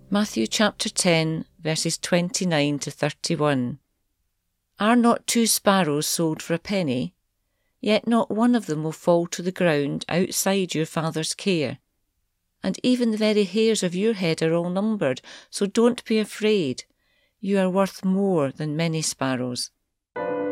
Matthew chapter 10, verses 29 to 31. Are not 2 sparrows sold for a penny? Yet not one of them will fall to the ground outside your Father's care. And even the very hairs of your head are all numbered, so don't be afraid. You are worth more than many sparrows.